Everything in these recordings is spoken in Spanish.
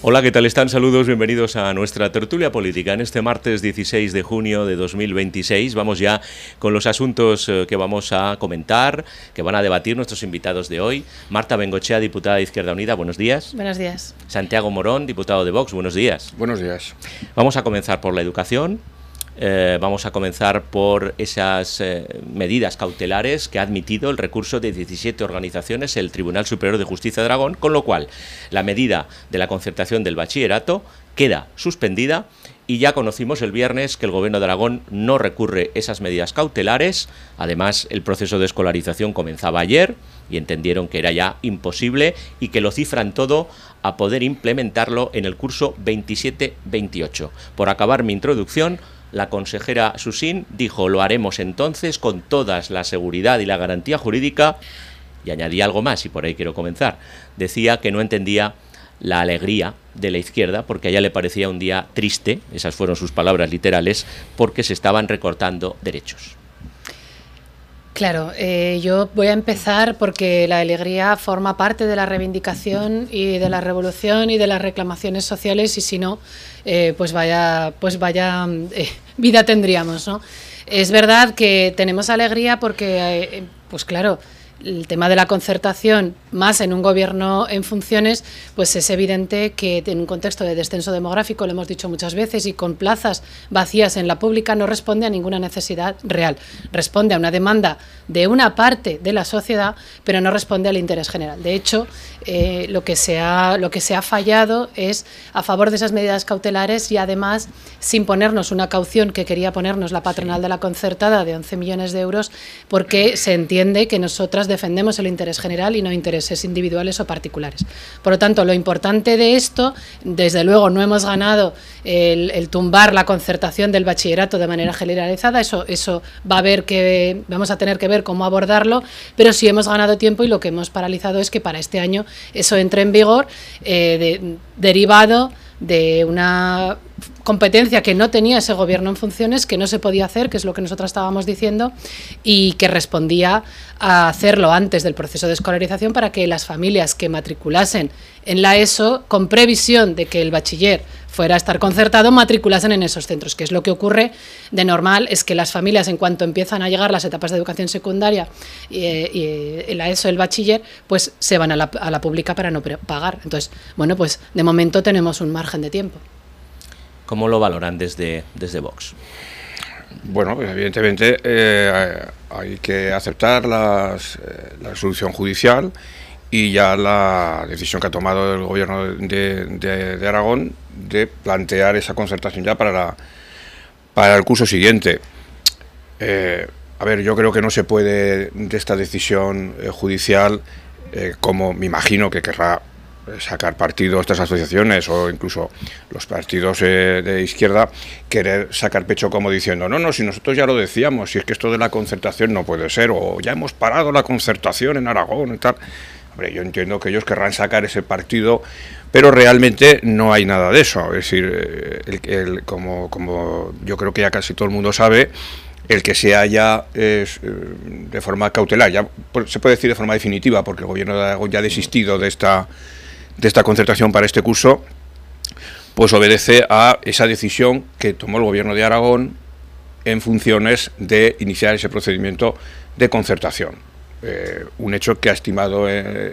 Hola, ¿qué tal están? Saludos, bienvenidos a nuestra tertulia política. En este martes 16 de junio de 2026 vamos ya con los asuntos que vamos a comentar, que van a debatir nuestros invitados de hoy. Marta Bengochea, diputada de Izquierda Unida, buenos días. Buenos días. Santiago Morón, diputado de Vox, buenos días. Buenos días. Vamos a comenzar por la educación. Vamos a comenzar por esas medidas cautelares que ha admitido el recurso de 17 organizaciones el Tribunal Superior de Justicia de Aragón, con lo cual la medida de la concertación del bachillerato queda suspendida y ya conocimos el viernes que el Gobierno de Aragón no recurre esas medidas cautelares. Además, el proceso de escolarización comenzaba ayer y entendieron que era ya imposible y que lo cifran todo a poder implementarlo en el curso 27-28. Por acabar mi introducción, la consejera Susín dijo: lo haremos entonces con toda la seguridad y la garantía jurídica, y añadí algo más, y por ahí quiero comenzar. Decía que no entendía la alegría de la izquierda, porque a ella le parecía un día triste, esas fueron sus palabras literales, porque se estaban recortando derechos. Claro, yo voy a empezar porque la alegría forma parte de la reivindicación y de la revolución y de las reclamaciones sociales, y si no, pues vaya vida tendríamos, ¿no? Es verdad que tenemos alegría porque, pues claro, el tema de la concertación, más en un gobierno en funciones, pues es evidente que en un contexto de descenso demográfico, lo hemos dicho muchas veces, y con plazas vacías en la pública, no responde a ninguna necesidad real. Responde a una demanda de una parte de la sociedad, pero no responde al interés general. De hecho, lo que se ha fallado es a favor de esas medidas cautelares y además sin ponernos una caución que quería ponernos la patronal de la concertada de 11 millones de euros, porque se entiende que nosotras defendemos el interés general y no intereses individuales o particulares. Por lo tanto, lo importante de esto, desde luego no hemos ganado el tumbar la concertación del bachillerato de manera generalizada, eso vamos a tener que ver cómo abordarlo, pero sí hemos ganado tiempo, y lo que hemos paralizado es que para este año eso entre en vigor, derivado de una competencia que no tenía ese gobierno en funciones, que no se podía hacer, que es lo que nosotros estábamos diciendo, y que respondía a hacerlo antes del proceso de escolarización para que las familias que matriculasen en la ESO, con previsión de que el bachiller fuera a estar concertado, matriculasen en esos centros, que es lo que ocurre de normal, es que las familias, en cuanto empiezan a llegar las etapas de educación secundaria y la ESO, el bachiller, pues se van a la pública para no pagar. Entonces, bueno, pues de momento tenemos un margen de tiempo. ¿Cómo lo valoran desde Vox? Bueno, evidentemente hay que aceptar la resolución judicial y ya la decisión que ha tomado el Gobierno de Aragón de plantear esa concertación ya para el curso siguiente. A ver, yo creo que no se puede de esta decisión judicial, como me imagino que querrá sacar partido estas asociaciones o incluso los partidos de izquierda, querer sacar pecho como diciendo no, si nosotros ya lo decíamos, si es que esto de la concertación no puede ser, o ya hemos parado la concertación en Aragón y tal. Hombre, yo entiendo que ellos querrán sacar ese partido, pero realmente no hay nada de eso. Es decir, como yo creo que ya casi todo el mundo sabe, el que se haya de forma cautelar, ya se puede decir de forma definitiva, porque el Gobierno de Aragón ya ha desistido de esta concertación para este curso, pues obedece a esa decisión que tomó el Gobierno de Aragón en funciones de iniciar ese procedimiento de concertación. Un hecho que ha estimado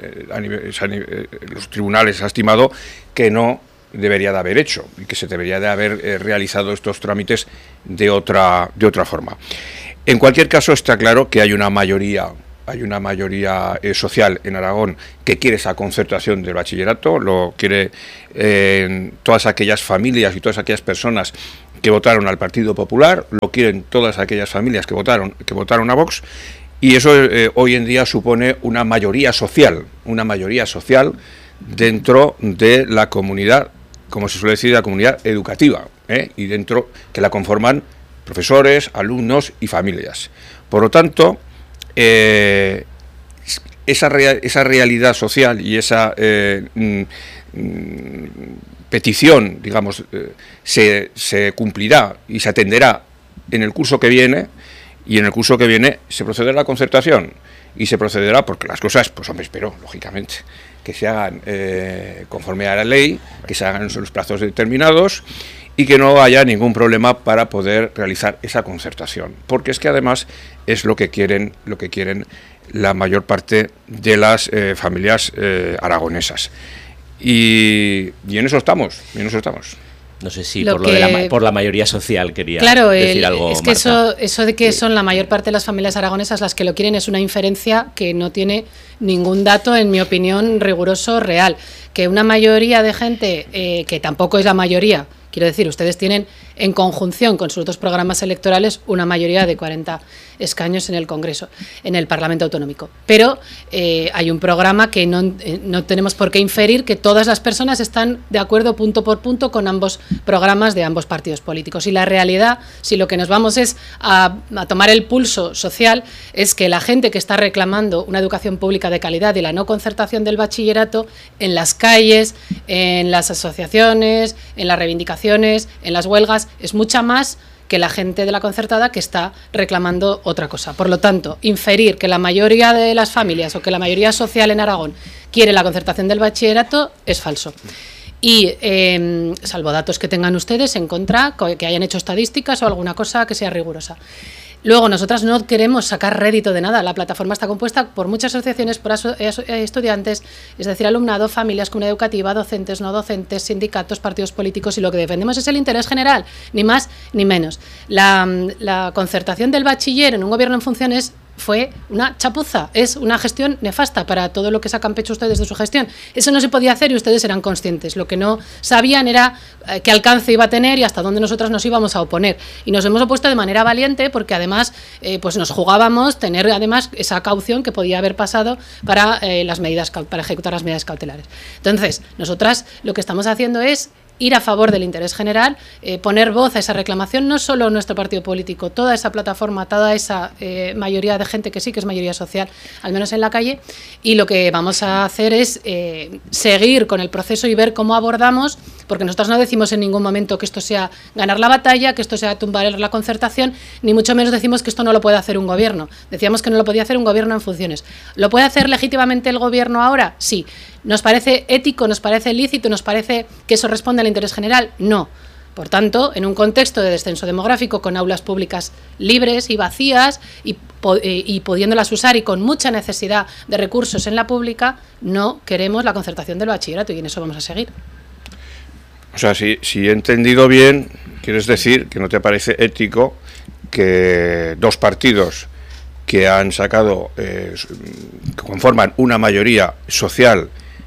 los tribunales ha estimado que no debería de haber hecho y que se debería de haber realizado estos trámites de otra forma. En cualquier caso, está claro que hay una mayoría social en Aragón que quiere esa concertación del bachillerato, lo quiere todas aquellas familias y todas aquellas personas que votaron al Partido Popular, lo quieren todas aquellas familias que votaron a Vox, y eso hoy en día supone una mayoría social dentro de la comunidad, como se suele decir, la comunidad educativa, y dentro que la conforman profesores, alumnos y familias. Por lo tanto, esa realidad social y esa petición, digamos, se cumplirá y se atenderá en el curso que viene, y en el curso que viene se procederá a la concertación, y se procederá porque las cosas, pues hombre, espero, lógicamente, que se hagan conforme a la ley, que se hagan en los plazos determinados y que no haya ningún problema para poder realizar esa concertación, porque es que además es lo que quieren la mayor parte de las familias aragonesas. Y en eso estamos. No sé si por la mayoría social quería decir algo. Es que eso de que son la mayor parte de las familias aragonesas las que lo quieren es una inferencia que no tiene ningún dato, en mi opinión, riguroso, real. Que una mayoría de gente, que tampoco es la mayoría, quiero decir, ustedes tienen en conjunción con sus otros programas electorales una mayoría de 40 escaños en el Congreso, en el Parlamento Autonómico. Pero hay un programa que no tenemos por qué inferir que todas las personas están de acuerdo punto por punto con ambos programas de ambos partidos políticos. Y la realidad, si lo que nos vamos es a tomar el pulso social, es que la gente que está reclamando una educación pública de calidad y la no concertación del bachillerato, en las calles, en las asociaciones, en las reivindicaciones, en las huelgas, es mucha más que la gente de la concertada que está reclamando otra cosa. Por lo tanto, inferir que la mayoría de las familias o que la mayoría social en Aragón quiere la concertación del bachillerato es falso. Y salvo datos que tengan ustedes en contra, que hayan hecho estadísticas o alguna cosa que sea rigurosa. Luego, nosotras no queremos sacar rédito de nada. La plataforma está compuesta por muchas asociaciones, por estudiantes, es decir, alumnado, familias, comunidad educativa, docentes, no docentes, sindicatos, partidos políticos, y lo que defendemos es el interés general, ni más ni menos. La concertación del bachiller en un gobierno en funciones fue una chapuza, es una gestión nefasta para todo lo que sacan pecho ustedes de su gestión. Eso no se podía hacer y ustedes eran conscientes. Lo que no sabían era qué alcance iba a tener y hasta dónde nosotras nos íbamos a oponer. Y nos hemos opuesto de manera valiente porque además pues nos jugábamos tener además esa caución que podía haber pasado para ejecutar las medidas cautelares. Entonces, nosotras lo que estamos haciendo es ir a favor del interés general, poner voz a esa reclamación, no solo nuestro partido político, toda esa plataforma, toda esa mayoría de gente que sí que es mayoría social, al menos en la calle, y lo que vamos a hacer es seguir con el proceso y ver cómo abordamos, porque nosotros no decimos en ningún momento que esto sea ganar la batalla, que esto sea tumbar la concertación, ni mucho menos decimos que esto no lo puede hacer un gobierno. Decíamos que no lo podía hacer un gobierno en funciones. ¿Lo puede hacer legítimamente el gobierno ahora? Sí. ¿Nos parece ético, nos parece lícito, nos parece que eso responde al interés general? No. Por tanto, en un contexto de descenso demográfico, con aulas públicas libres y vacías y pudiéndolas usar y con mucha necesidad de recursos en la pública, no queremos la concertación del bachillerato y en eso vamos a seguir. O sea, si he entendido bien, quieres decir que no te parece ético que dos partidos que han sacado, que conforman una mayoría social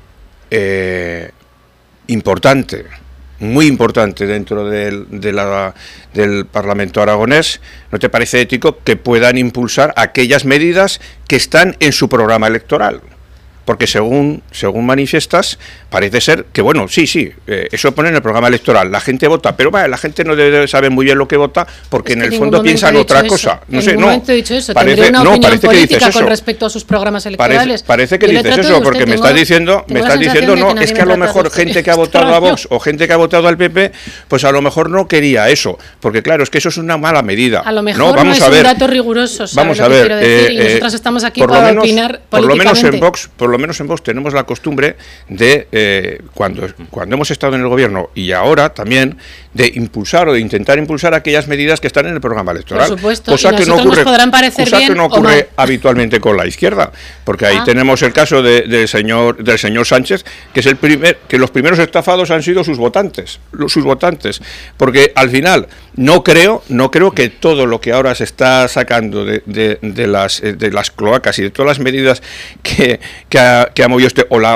importante, muy importante dentro del Parlamento aragonés, ¿no te parece ético que puedan impulsar aquellas medidas que están en su programa electoral? Porque según manifiestas, parece ser que, bueno, sí, eso pone en el programa electoral, la gente vota, pero la gente no debe saber muy bien lo que vota, porque en el fondo piensan otra cosa. No sé, no. He dicho eso, tendría una opinión política con respecto a sus programas electorales. Parece que dices eso, porque me estás diciendo, no, es que a lo mejor gente que ha votado a Vox o gente que ha votado al PP, pues a lo mejor no quería eso, porque claro, es que eso es una mala medida. A lo mejor no es un dato riguroso, vamos a ver, y nosotras estamos aquí para opinar políticamente. Por lo menos en Vox tenemos la costumbre de, cuando hemos estado en el gobierno y ahora también, de impulsar o de intentar impulsar aquellas medidas que están en el programa electoral. Por supuesto, cosa que no ocurre, bien habitualmente con la izquierda, porque ahí tenemos el caso del señor Sánchez, que los primeros estafados han sido sus votantes, porque al final no creo que todo lo que ahora se está sacando de las cloacas y de todas las medidas que ha movido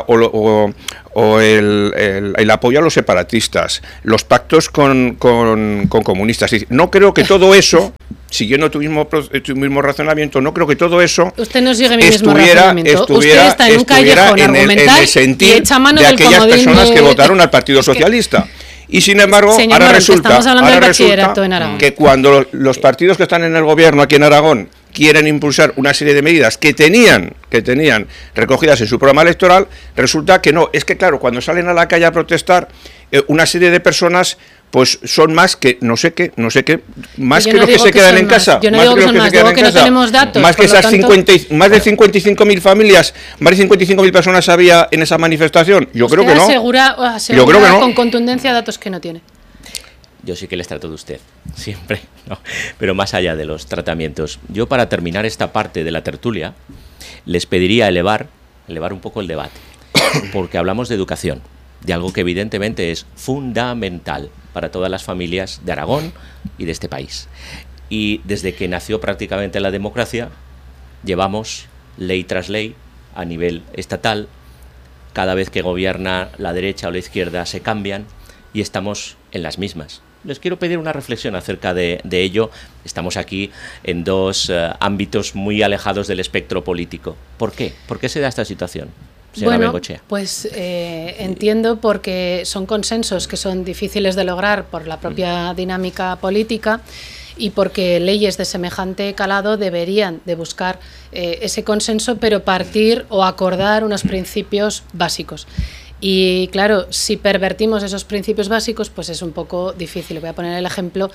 o el apoyo a los separatistas, los pactos con comunistas. No creo que todo eso, siguiendo tu mismo razonamiento, no creo que todo eso usted no sigue mi mismo razonamiento. Usted está en un callejón argumental el sentir y echa mano de aquellas personas que votaron al Partido Socialista. Y sin embargo, ahora resulta que cuando los partidos que están en el gobierno aquí en Aragón quieren impulsar una serie de medidas que tenían recogidas en su programa electoral, resulta que no. Es que claro, cuando salen a la calle a protestar, una serie de personas pues son más que no sé qué, más que no los que se quedan en casa. Yo no digo que son más, digo que no tenemos datos. Más que esas 50, más de 55.000 familias, más de 55.000 personas había en esa manifestación. Yo creo que no. Asegura Yo creo que no. Con contundencia datos que no tiene. Yo sí que les trato de usted, siempre, ¿no? Pero más allá de los tratamientos. Yo, para terminar esta parte de la tertulia, les pediría elevar un poco el debate, porque hablamos de educación, de algo que evidentemente es fundamental para todas las familias de Aragón y de este país. Y desde que nació prácticamente la democracia, llevamos ley tras ley a nivel estatal. Cada vez que gobierna la derecha o la izquierda se cambian y estamos en las mismas. Les quiero pedir una reflexión acerca de ello. Estamos aquí en dos ámbitos muy alejados del espectro político. ¿Por qué? ¿Por qué se da esta situación? Bueno, pues entiendo, porque son consensos que son difíciles de lograr por la propia dinámica política, y porque leyes de semejante calado deberían de buscar ese consenso, pero partir o acordar unos principios básicos. Y claro, si pervertimos esos principios básicos, pues es un poco difícil. Voy a poner el ejemplo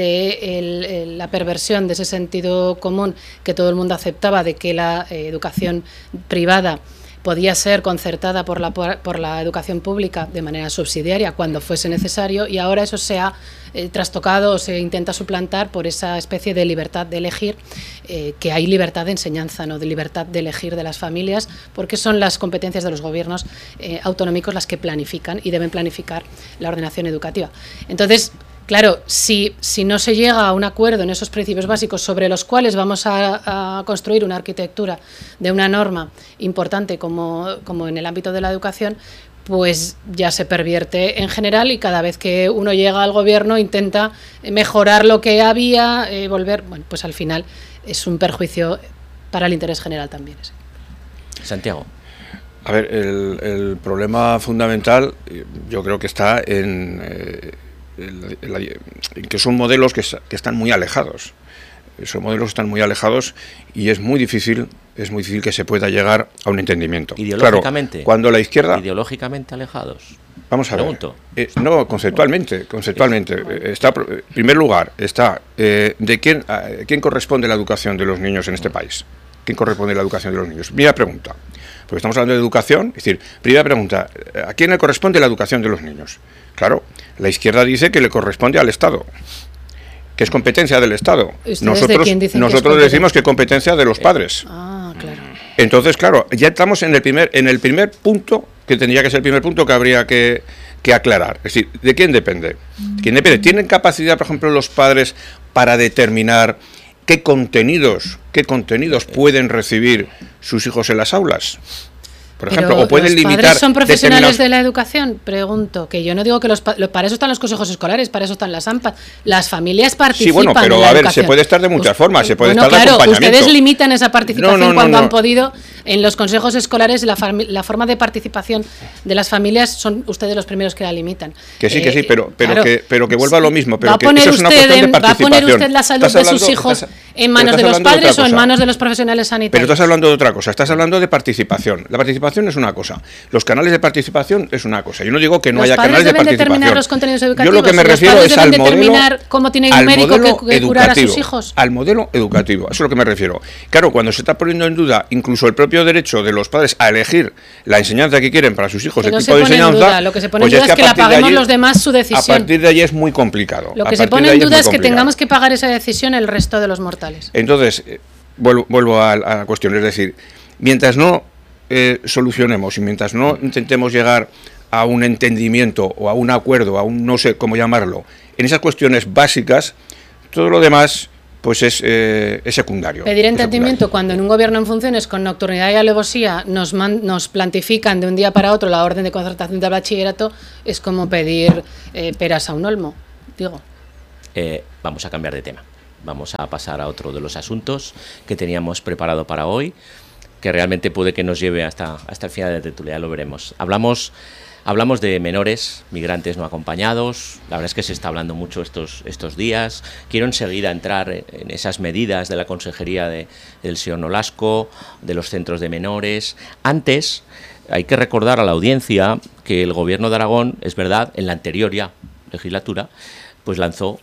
de la perversión de ese sentido común que todo el mundo aceptaba, de que la educación privada podía ser concertada por la educación pública de manera subsidiaria cuando fuese necesario, y ahora eso se ha trastocado o se intenta suplantar por esa especie de libertad de elegir, que hay libertad de enseñanza, no de libertad de elegir de las familias, porque son las competencias de los gobiernos autonómicos las que planifican y deben planificar la ordenación educativa. Entonces, claro, si no se llega a un acuerdo en esos principios básicos sobre los cuales vamos a construir una arquitectura de una norma importante como en el ámbito de la educación, pues ya se pervierte en general, y cada vez que uno llega al gobierno intenta mejorar lo que había, volver, bueno, pues al final es un perjuicio para el interés general también. ¿Sí? Santiago. A ver, el problema fundamental yo creo que está en que son modelos que están muy alejados. Esos modelos están muy alejados y es muy difícil que se pueda llegar a un entendimiento. Ideológicamente. Claro, cuando la izquierda... Ideológicamente alejados. Vamos a ver. No, conceptualmente. Está, en primer lugar, está de quién corresponde la educación de los niños en este país. ¿Quién corresponde la educación de los niños? Primera pregunta. Porque estamos hablando de educación, es decir, primera pregunta, ¿a quién le corresponde la educación de los niños? Claro, la izquierda dice que le corresponde al Estado, que es competencia del Estado. Nosotros decimos que es competencia de los padres. Claro. Entonces, claro, ya estamos en el primer punto, que tendría que ser el primer punto que habría que aclarar. Es decir, ¿de quién depende? ¿Quién depende? ¿Tienen capacidad, por ejemplo, los padres para determinar qué contenidos pueden recibir sus hijos en las aulas? Por ejemplo, o pueden limitar... ¿Los padres son profesionales de la educación? Pregunto, que yo no digo que para eso están los consejos escolares, para eso están las AMPA. Las familias participan. Sí, bueno, pero a ver, se puede estar de muchas formas, se puede estar de acompañamiento. Ustedes limitan esa participación cuando han podido. En los consejos escolares, la forma de participación de las familias son ustedes los primeros que la limitan. Que sí, pero que vuelva a lo mismo. Pero ¿Va a poner usted la salud de sus hijos en manos de los padres o en manos de los profesionales sanitarios? Pero estás hablando de otra cosa, estás hablando de participación. La participación es una cosa, los canales de participación es una cosa. Yo no digo que no haya canales de participación. ¿Los padres deben determinar los contenidos educativos? Yo lo que me refiero es al modelo, determinar cómo tiene un médico que curar a sus hijos. Al modelo educativo, eso es lo que me refiero. Claro, cuando se está poniendo en duda incluso el propio derecho de los padres a elegir la enseñanza que quieren para sus hijos, el tipo de enseñanza, lo que se pone en duda es que la paguemos los demás su decisión. A partir de ahí es muy complicado. Lo que se pone en duda es que tengamos que pagar esa decisión el resto de los mortales. Entonces, vuelvo a la cuestión, es decir, mientras no solucionemos y mientras no intentemos llegar a un entendimiento o a un acuerdo, a un no sé cómo llamarlo, en esas cuestiones básicas, todo lo demás pues es secundario. Pedir entendimiento cuando en un gobierno en funciones con nocturnidad y alevosía nos plantifican de un día para otro la orden de concertación del bachillerato, es como pedir peras a un olmo, digo. Vamos a cambiar de tema. Vamos a pasar a otro de los asuntos que teníamos preparado para hoy, que realmente puede que nos lleve hasta el final de la tertulia, ya lo veremos. Hablamos de menores, migrantes no acompañados. La verdad es que se está hablando mucho estos días. Quiero enseguida entrar en esas medidas de la Consejería del señor Nolasco, de los centros de menores. Antes, hay que recordar a la audiencia que el Gobierno de Aragón, es verdad, en la anterior ya legislatura, pues lanzó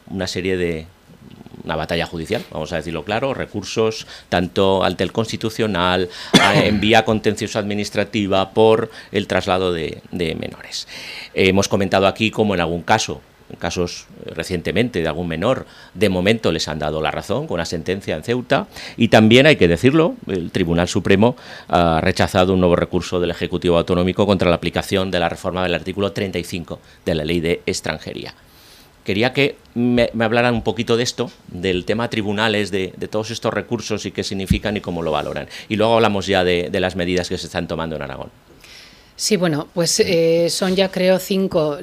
una batalla judicial, vamos a decirlo claro, recursos tanto ante el Constitucional, en vía contencioso administrativa por el traslado de menores. Hemos comentado aquí cómo en algún caso, en casos recientemente de algún menor, de momento les han dado la razón con una sentencia en Ceuta, y también hay que decirlo, el Tribunal Supremo ha rechazado un nuevo recurso del Ejecutivo Autonómico contra la aplicación de la reforma del artículo 35 de la Ley de Extranjería. Quería que me hablaran un poquito de esto, del tema tribunales, de todos estos recursos y qué significan y cómo lo valoran. Y luego hablamos ya de las medidas que se están tomando en Aragón. Sí, bueno, pues son ya creo 5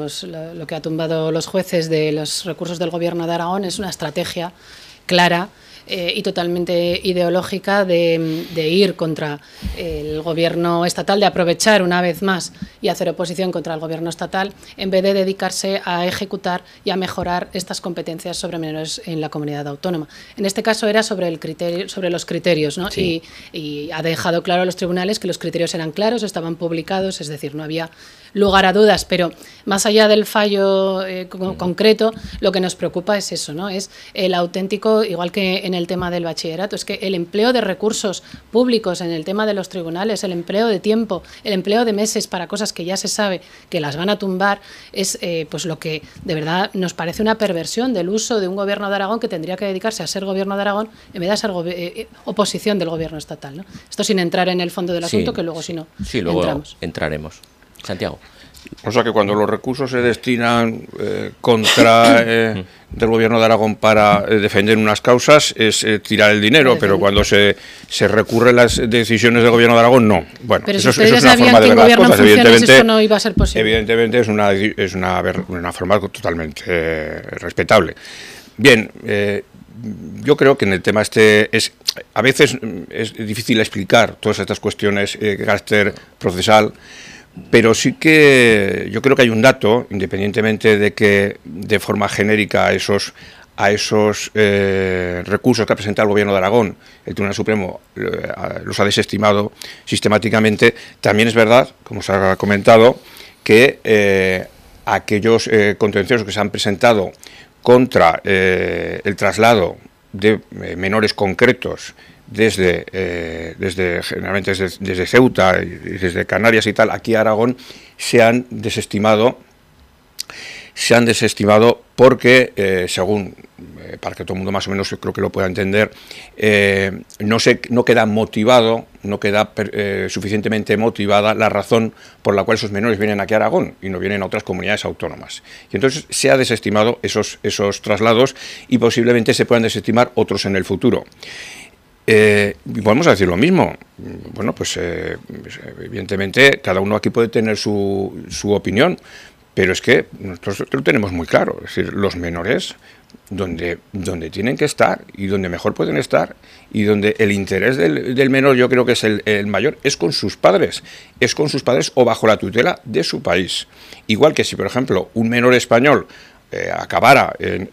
lo que ha tumbado los jueces de los recursos del Gobierno de Aragón. Es una estrategia clara y totalmente ideológica de ir contra el Gobierno estatal, de aprovechar una vez más y hacer oposición contra el Gobierno estatal, en vez de dedicarse a ejecutar y a mejorar estas competencias sobre menores en la comunidad autónoma. En este caso era sobre los criterios, ¿no? Sí. Y ha dejado claro a los tribunales que los criterios eran claros, estaban publicados, es decir, no había lugar a dudas, pero más allá del fallo concreto, lo que nos preocupa es eso, ¿no? Es el auténtico, igual que en el tema del bachillerato, es que el empleo de recursos públicos en el tema de los tribunales, el empleo de tiempo, el empleo de meses para cosas que ya se sabe que las van a tumbar, es pues lo que de verdad nos parece una perversión del uso de un Gobierno de Aragón que tendría que dedicarse a ser Gobierno de Aragón en vez de ser oposición del Gobierno estatal, ¿no? Esto sin entrar en el fondo del asunto, que luego si no luego entraremos. Santiago. O sea que cuando los recursos se destinan contra del Gobierno de Aragón para defender unas causas es tirar el dinero, pero cuando se recurren las decisiones del Gobierno de Aragón, no. Bueno, pero eso si es una forma de ver las cosas. Evidentemente, eso no iba a ser posible. Evidentemente es una forma totalmente respetable. Bien, yo creo que en el tema a veces es difícil explicar todas estas cuestiones de carácter procesal, pero sí que yo creo que hay un dato, independientemente de que de forma genérica a esos recursos que ha presentado el Gobierno de Aragón, el Tribunal Supremo los ha desestimado sistemáticamente. También es verdad, como se ha comentado, que aquellos contenciosos que se han presentado contra el traslado de menores concretos generalmente desde Ceuta y desde Canarias y tal, aquí a Aragón, se han desestimado porque, según, para que todo el mundo más o menos creo que lo pueda entender, no queda suficientemente motivada la razón por la cual esos menores vienen aquí a Aragón y no vienen a otras comunidades autónomas. Y entonces se ha desestimado esos traslados y posiblemente se puedan desestimar otros en el futuro. Podemos decir lo mismo. Bueno, pues evidentemente cada uno aquí puede tener su opinión, pero es que nosotros lo tenemos muy claro. Es decir, los menores, donde tienen que estar y donde mejor pueden estar y donde el interés del menor, yo creo que es el mayor, es con sus padres o bajo la tutela de su país. Igual que si, por ejemplo, un menor español acabara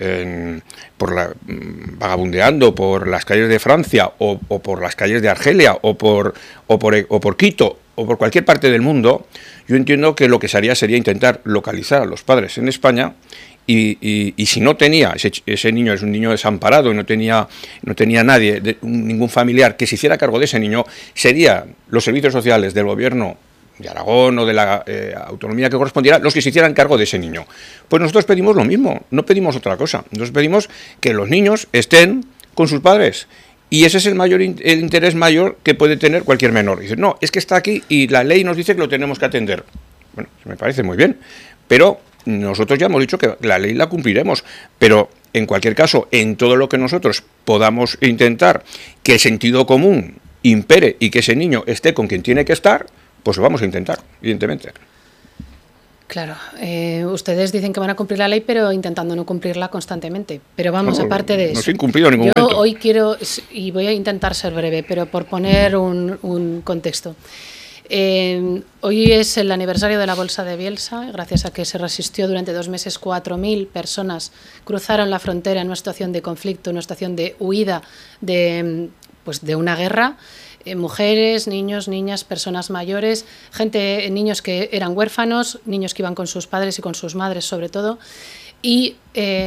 vagabundeando por las calles de Francia o por las calles de Argelia o por Quito o por cualquier parte del mundo, yo entiendo que lo que se haría sería intentar localizar a los padres en España y si no tenía, ese niño es un niño desamparado y no tenía nadie, ningún familiar que se hiciera cargo de ese niño, serían los servicios sociales del Gobierno de Aragón o de la autonomía que correspondiera, los que se hicieran cargo de ese niño. Pues nosotros pedimos lo mismo, no pedimos otra cosa. Nosotros pedimos que los niños estén con sus padres. Y ese es el interés mayor que puede tener cualquier menor. Dice, no, es que está aquí y la ley nos dice que lo tenemos que atender. Bueno, me parece muy bien, pero nosotros ya hemos dicho que la ley la cumpliremos, pero en cualquier caso, en todo lo que nosotros podamos intentar que el sentido común impere y que ese niño esté con quien tiene que estar, pues lo vamos a intentar, evidentemente. Claro, ustedes dicen que van a cumplir la ley, pero intentando no cumplirla constantemente. Pero vamos, aparte de eso. No se ha incumplido en ningún momento. Hoy quiero, y voy a intentar ser breve, pero por poner un contexto. Hoy es el aniversario de la Bolsa de Bielsa, gracias a que se resistió durante 2 meses, 4.000 personas cruzaron la frontera en una situación de conflicto, en una situación de huida de una guerra. mujeres, niños, niñas, personas mayores, niños que eran huérfanos, niños que iban con sus padres y con sus madres sobre todo. Y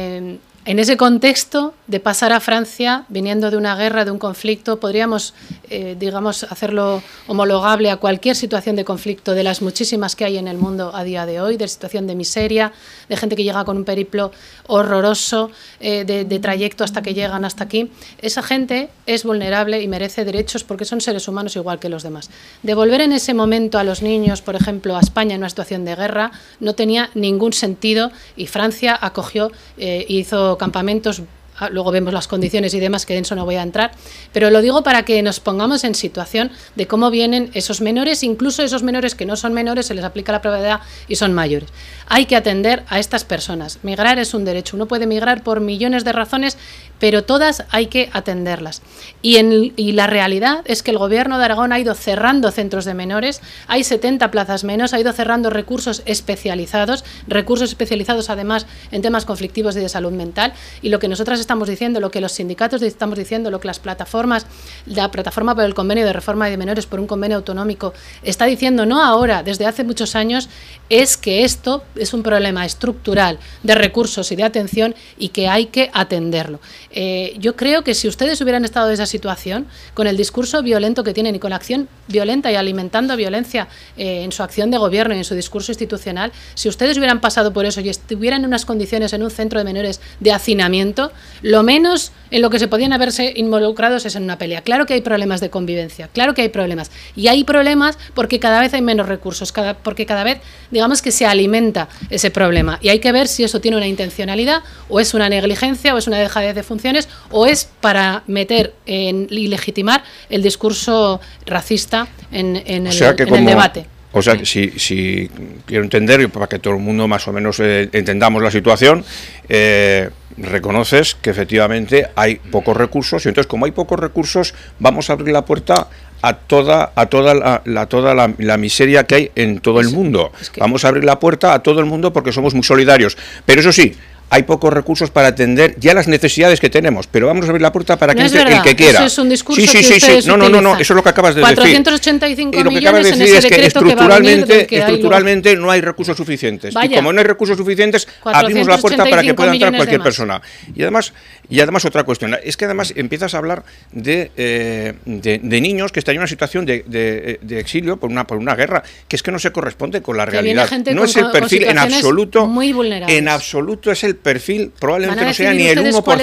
en ese contexto de pasar a Francia, viniendo de una guerra, de un conflicto, podríamos, digamos, hacerlo homologable a cualquier situación de conflicto de las muchísimas que hay en el mundo a día de hoy, de situación de miseria, de gente que llega con un periplo horroroso, de trayecto hasta que llegan hasta aquí. Esa gente es vulnerable y merece derechos porque son seres humanos igual que los demás. Devolver en ese momento a los niños, por ejemplo, a España en una situación de guerra, no tenía ningún sentido, y Francia acogió e hizo campamentos. Luego vemos las condiciones y demás, que en eso no voy a entrar, pero lo digo para que nos pongamos en situación de cómo vienen esos menores, incluso esos menores que no son menores, se les aplica la prueba de edad y son mayores. Hay que atender a estas personas. Migrar es un derecho, uno puede migrar por millones de razones, pero todas hay que atenderlas. Y la realidad es que el Gobierno de Aragón ha ido cerrando centros de menores, hay 70 plazas menos, ha ido cerrando recursos especializados además en temas conflictivos y de salud mental, y lo que nosotras estamos diciendo, lo que los sindicatos estamos diciendo, lo que las plataformas, la plataforma por el convenio de reforma de menores por un convenio autonómico está diciendo, no ahora, desde hace muchos años, es que esto es un problema estructural de recursos y de atención y que hay que atenderlo. Yo creo que si ustedes hubieran estado en esa situación, con el discurso violento que tienen y con la acción violenta y alimentando violencia en su acción de gobierno y en su discurso institucional, si ustedes hubieran pasado por eso y estuvieran en unas condiciones en un centro de menores de hacinamiento, lo menos en lo que se podían haberse involucrados es en una pelea. Claro que hay problemas de convivencia, claro que hay problemas. Y hay problemas porque cada vez hay menos recursos, porque cada vez, digamos que se alimenta ese problema. Y hay que ver si eso tiene una intencionalidad, o es una negligencia, o es una dejadez de funciones, o es para meter y legitimar el discurso racista en el debate. O sea, si quiero entender, para que todo el mundo más o menos entendamos la situación, reconoces que efectivamente hay pocos recursos, y entonces como hay pocos recursos vamos a abrir la puerta a toda la miseria que hay en todo el mundo. Vamos a abrir la puerta a todo el mundo porque somos muy solidarios. Pero eso sí, hay pocos recursos para atender ya las necesidades que tenemos, pero vamos a abrir la puerta para que entre el que quiera. Eso es un discurso sí. No, eso es lo que acabas de decir. 485 y lo que millones acabas de decir en ese es que estructuralmente no hay recursos suficientes. Vaya, y como no hay recursos suficientes, abrimos la puerta para que pueda entrar cualquier persona. Y además otra cuestión, es que además empiezas a hablar de niños que están en una situación de exilio por una guerra, que es que no se corresponde con la realidad. No es el perfil en absoluto, en absoluto es el perfil, probablemente no sea ni el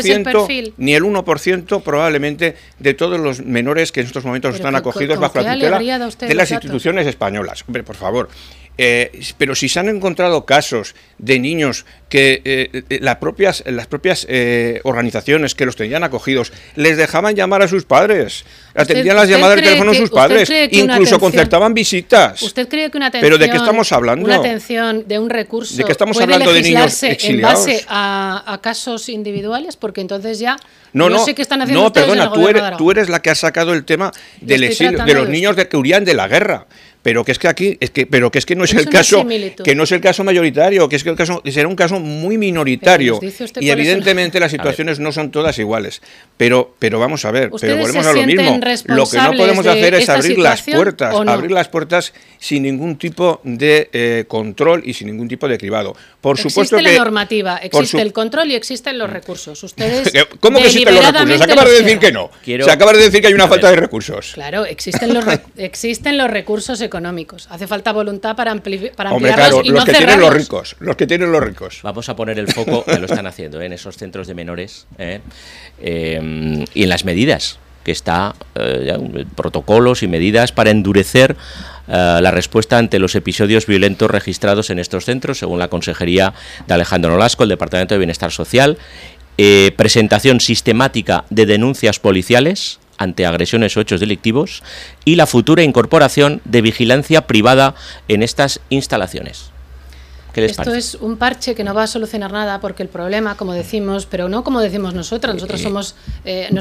1% probablemente de todos los menores que en estos momentos están acogidos bajo la tutela de las instituciones españolas. Hombre, por favor. Pero si se han encontrado casos de niños que las propias organizaciones que los tenían acogidos les dejaban llamar a sus padres, atendían las llamadas de teléfono de sus padres, incluso concertaban visitas. ¿Usted cree que una atención, ¿pero de qué estamos hablando? Una atención de un recurso ¿de qué estamos hablando de niños exiliados? En base a casos individuales? Porque entonces ya no sé qué están haciendo no, ustedes. Perdona, tú eres la que has sacado el tema del exilio, de los niños que huían de la guerra. Pero que es que aquí no es el caso, que no es el caso mayoritario, que es que el caso será un caso muy minoritario, y evidentemente las situaciones no son todas iguales. Pero vamos a ver, pero volvemos a lo mismo. Lo que no podemos hacer es abrir las puertas sin ningún tipo de control y sin ningún tipo de cribado. Por supuesto que existe la normativa, existe el control y existen los recursos. Ustedes ¿cómo que existen los recursos? Acabas de decir que no. Se acaba de decir que hay una falta de recursos. Claro, existen los recursos económicos. Hace falta voluntad para ampliarlos. Hombre, claro, y no cerrarlos. Los que tienen los ricos. Vamos a poner el foco, que lo están haciendo en esos centros de menores, y en las medidas que está, protocolos y medidas para endurecer la respuesta ante los episodios violentos registrados en estos centros, según la Consejería de Alejandro Nolasco, el Departamento de Bienestar Social. Presentación sistemática de denuncias policiales ante agresiones o hechos delictivos y la futura incorporación de vigilancia privada en estas instalaciones. ¿Qué les parece? Esto es un parche que no va a solucionar nada, porque el problema, como decimos, pero no como decimos nosotros somos